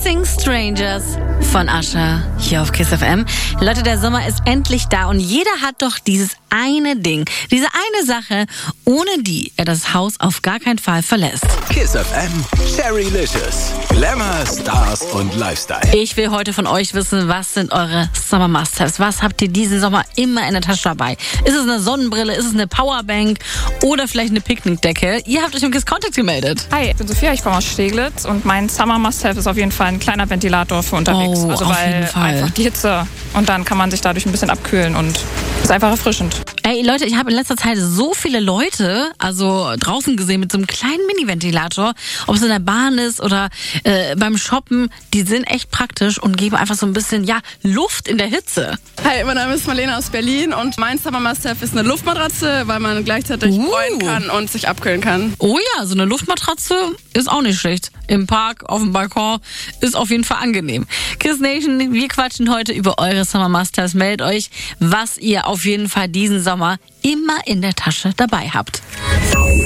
Kissing Strangers von Usher hier auf Kiss FM. Leute, der Sommer ist endlich da und jeder hat doch dieses eine Ding, diese eine Sache, ohne die er das Haus auf gar keinen Fall verlässt. Kiss FM, Cherrylicious, Glamour, Stars und Lifestyle. Ich will heute von euch wissen, was sind eure Summer Must-Haves? Was habt ihr diesen Sommer immer in der Tasche dabei? Ist es eine Sonnenbrille, ist es eine Powerbank oder vielleicht eine Picknickdecke? Ihr habt euch im Kiss Contact gemeldet. Hi, ich bin Sophia, ich komme aus Steglitz und mein Summer Must-Have ist auf jeden Fall ein kleiner Ventilator für unterwegs. Oh, also auf weil jeden Fall. einfach die Hitze und dann kann man sich dadurch ein bisschen abkühlen und ist einfach erfrischend. Ey Leute, ich habe in letzter Zeit so viele Leute draußen gesehen mit so einem kleinen Mini-Ventilator, ob es in der Bahn ist oder beim Shoppen, die sind echt praktisch und geben einfach so ein bisschen Luft in der Hitze. Hi, mein Name ist Marlene aus Berlin und mein Summer Must-Have ist eine Luftmatratze, weil man gleichzeitig freuen kann und sich abkühlen kann. Oh ja, so eine Luftmatratze ist auch nicht schlecht. Im Park, auf dem Balkon, ist auf jeden Fall angenehm. Kiss Nation, wir quatschen heute über eure Summer Must-Haves. Meldet euch, was ihr auf jeden Fall diesen Sommer immer in der Tasche dabei habt.